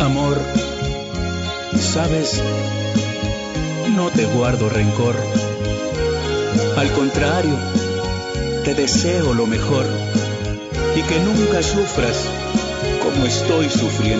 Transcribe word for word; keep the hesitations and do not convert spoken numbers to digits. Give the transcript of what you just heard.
Amor, sabes, no te guardo rencor. Al contrario, te deseo lo mejor y que nunca sufras como estoy sufriendo.